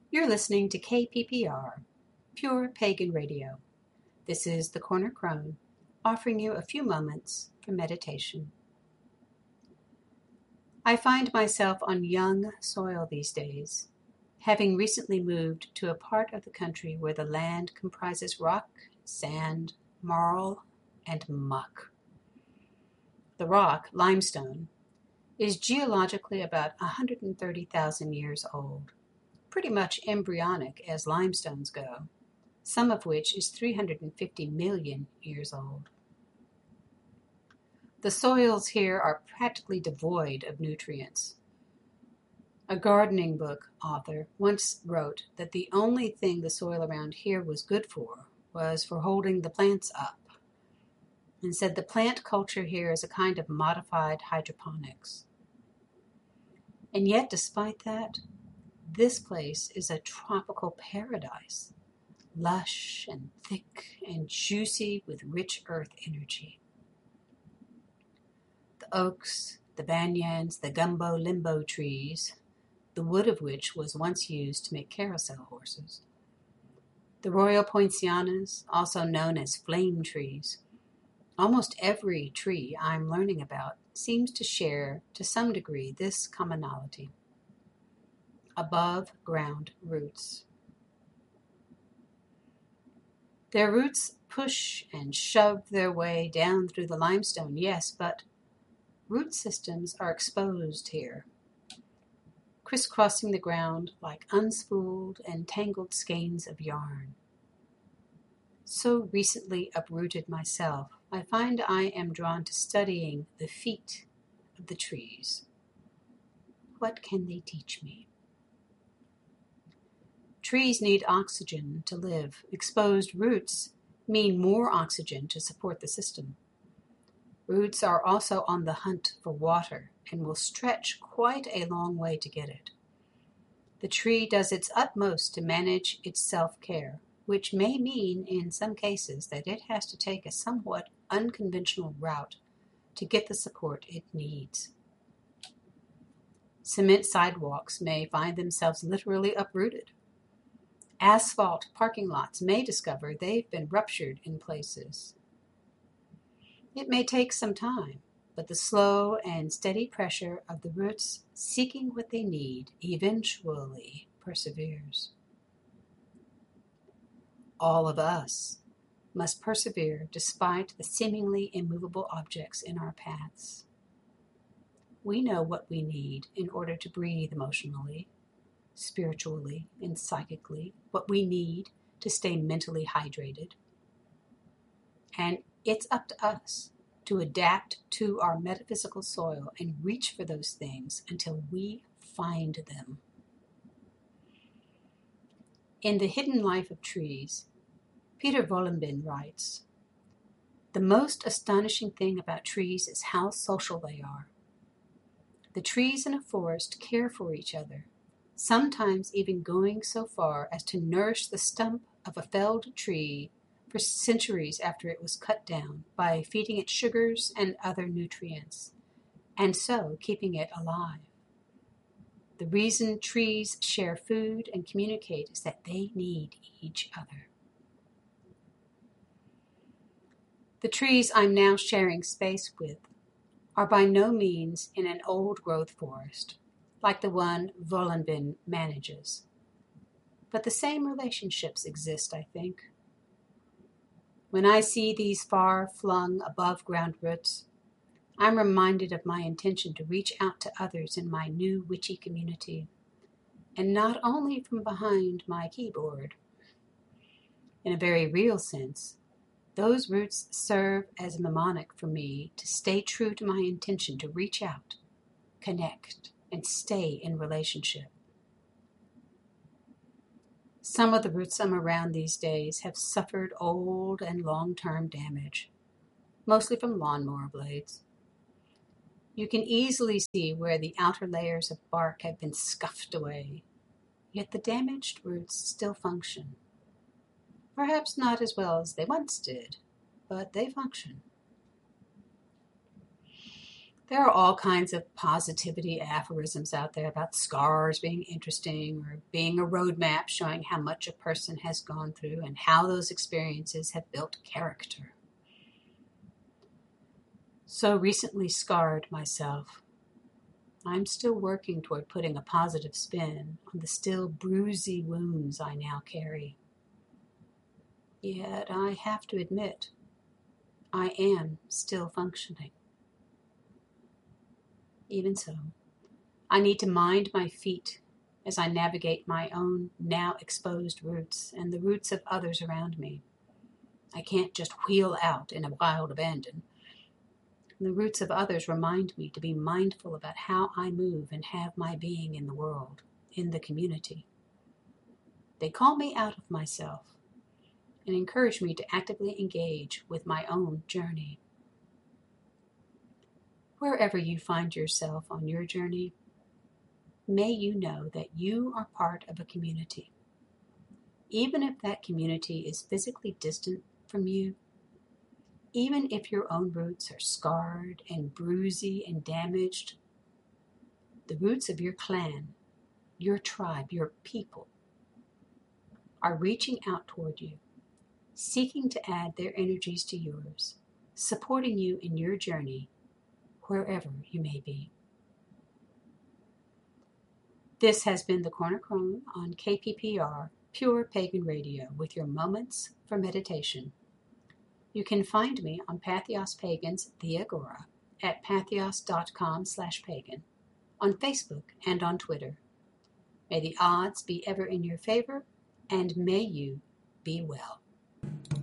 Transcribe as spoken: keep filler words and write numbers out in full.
You're listening to K P P R, Pure Pagan Radio. This is the Corner Crone, offering you a few moments for meditation. I find myself on young soil these days, having recently moved to a part of the country where the land comprises rock, sand, marl, and muck. The rock, limestone, is geologically about one hundred thirty thousand years old, pretty much embryonic as limestones go, some of which is three hundred fifty million years old. The soils here are practically devoid of nutrients. A gardening book author once wrote that the only thing the soil around here was good for was for holding the plants up, and said the plant culture here is a kind of modified hydroponics. And yet, despite that, this place is a tropical paradise, lush and thick and juicy with rich earth energy. The oaks, the banyans, the gumbo limbo trees, the wood of which was once used to make carousel horses. The Royal Poincianas, also known as flame trees. Almost every tree I'm learning about seems to share, to some degree, this commonality: above-ground roots. Their roots push and shove their way down through the limestone, yes, but root systems are exposed here, crisscrossing the ground like unspooled and tangled skeins of yarn. So recently uprooted myself, I find I am drawn to studying the feet of the trees. What can they teach me? Trees need oxygen to live. Exposed roots mean more oxygen to support the system. Roots are also on the hunt for water and will stretch quite a long way to get it. The tree does its utmost to manage its self-care, which may mean in some cases that it has to take a somewhat unconventional route to get the support it needs. Cement sidewalks may find themselves literally uprooted. Asphalt parking lots may discover they've been ruptured in places. It may take some time, but the slow and steady pressure of the roots seeking what they need eventually perseveres. All of us must persevere despite the seemingly immovable objects in our paths. We know what we need in order to breathe emotionally, spiritually, and psychically, what we need to stay mentally hydrated. And it's up to us to adapt to our metaphysical soil and reach for those things until we find them. In The Hidden Life of Trees, Peter Wohlleben writes, "The most astonishing thing about trees is how social they are. The trees in a forest care for each other, sometimes even going so far as to nourish the stump of a felled tree for centuries after it was cut down by feeding it sugars and other nutrients, and so keeping it alive. The reason trees share food and communicate is that they need each other." The trees I'm now sharing space with are by no means in an old-growth forest, like the one Wohlleben manages. But the same relationships exist, I think. When I see these far-flung above-ground roots, I'm reminded of my intention to reach out to others in my new witchy community, and not only from behind my keyboard. In a very real sense, those roots serve as a mnemonic for me to stay true to my intention to reach out, connect, and stay in relationship. Some of the roots I'm around these days have suffered old and long-term damage, mostly from lawnmower blades. You can easily see where the outer layers of bark have been scuffed away, yet the damaged roots still function. Perhaps not as well as they once did, but they function. There are all kinds of positivity aphorisms out there about scars being interesting or being a roadmap showing how much a person has gone through and how those experiences have built character. So recently scarred myself, I'm still working toward putting a positive spin on the still bruisey wounds I now carry. Yet I have to admit, I am still functioning. Even so, I need to mind my feet as I navigate my own now exposed roots and the roots of others around me. I can't just wheel out in a wild abandon. The roots of others remind me to be mindful about how I move and have my being in the world, in the community. They call me out of myself and encourage me to actively engage with my own journey. Wherever you find yourself on your journey, may you know that you are part of a community. Even if that community is physically distant from you, even if your own roots are scarred and bruisey and damaged, the roots of your clan, your tribe, your people are reaching out toward you, seeking to add their energies to yours, supporting you in your journey wherever you may be. This has been the Corner Crone on K P P R, Pure Pagan Radio, with your moments for meditation. You can find me on Patheos Pagans, the Agora, at patheos.com slash pagan, on Facebook and on Twitter. May the odds be ever in your favor, and may you be well.